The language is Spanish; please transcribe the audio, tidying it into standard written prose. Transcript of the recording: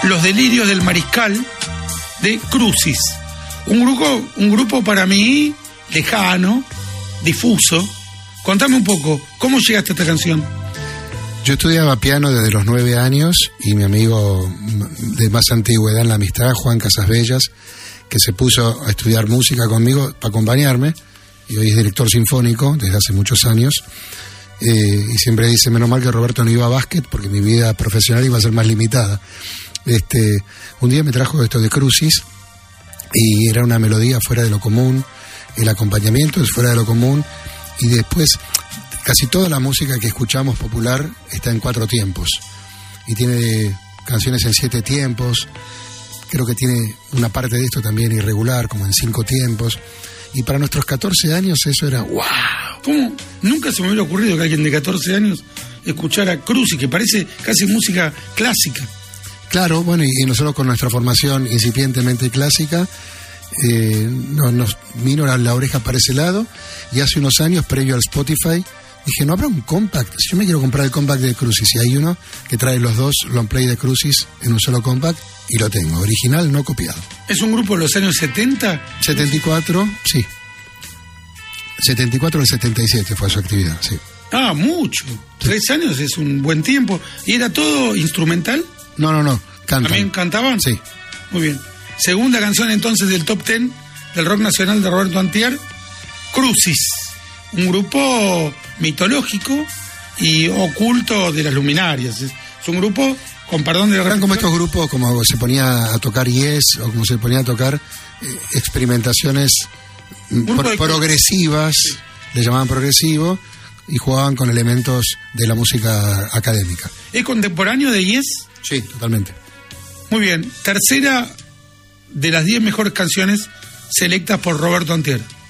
Los Delirios del Mariscal de Crucis. Un grupo para mí lejano, difuso. Contame un poco, ¿cómo llegaste a esta canción? Yo estudiaba piano desde los 9 años y mi amigo de más antigüedad en la amistad, Juan Casasbellas, que se puso a estudiar música conmigo para acompañarme, y hoy es director sinfónico desde hace muchos años, y siempre dice, menos mal que Roberto no iba a básquet porque mi vida profesional iba a ser más limitada. Un día me trajo esto de Crucis y era una melodía fuera de lo común, el acompañamiento es fuera de lo común, y después casi toda la música que escuchamos popular está en 4 tiempos y tiene canciones en 7 tiempos. Creo que tiene una parte de esto también irregular, como en 5 tiempos. Y para nuestros 14 años eso era ¡wow! ¿Cómo? Nunca se me hubiera ocurrido que alguien de 14 años escuchara Crucis, que parece casi música clásica. Claro, bueno, y nosotros con nuestra formación incipientemente clásica, nos vino la oreja para ese lado, y hace unos años, previo al Spotify, dije, ¿no habrá un compact? Si yo me quiero comprar el compact de Crucis, y hay uno que trae los 2 long play de Crucis en un solo compact, y lo tengo, original, no copiado. ¿Es un grupo de los años 70? 74, sí. 74 al 77 fue su actividad, sí. Ah, mucho. Sí. 3 años es un buen tiempo. ¿Y era todo instrumental? No, cantan. ¿También cantaban? Sí. Muy bien. Segunda canción entonces del Top 10 del rock nacional de Roberto Antier, Crucis. Un grupo mitológico y oculto de las luminarias. Es un grupo, con perdón de la repetición, como estos grupos, como se ponía a tocar Yes, o como se ponía a tocar experimentaciones progresivas, sí. Le llamaban progresivo, y jugaban con elementos de la música académica. ¿Es contemporáneo de Yes? Sí, totalmente. Muy bien. Tercera de las 10 mejores canciones selectas por Roberto Antier.